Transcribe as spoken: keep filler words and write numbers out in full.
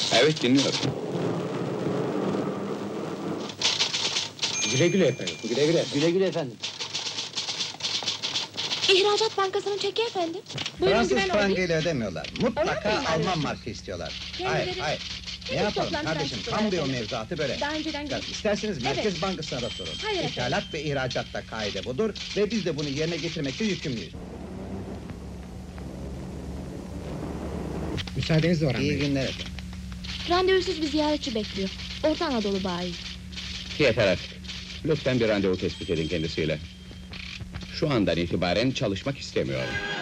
Evet, dinliyorum. Güle güle efendim. Güle güle. Güle güle efendim. İhracat Bankası'nın çeki efendim. Buyurun Fransız güven olayım. frangıyla ödemiyorlar. Mutlaka Öyle mi? Alman markı istiyorlar. Hayır, Kendileri- hayır. Ne Henüz yapalım toplantıdan kardeşim, çıktılar tam diyor efendim. mevzuatı böyle. Daha önceden Ya, görüştük. İsterseniz Evet. Merkez Bankası'na da sorun. Hayır efendim. İthalat ve ihracatta kaide budur ve biz de bunu yerine getirmekte yükümlüyüz. Müsaadenizle Orhan İyi Bey. günler efendim. Randevusuz bir ziyaretçi bekliyor. Orta Anadolu bayi. Yeter artık. Lütfen bir randevu tespit edin kendisiyle. Şu andan itibaren çalışmak istemiyorum.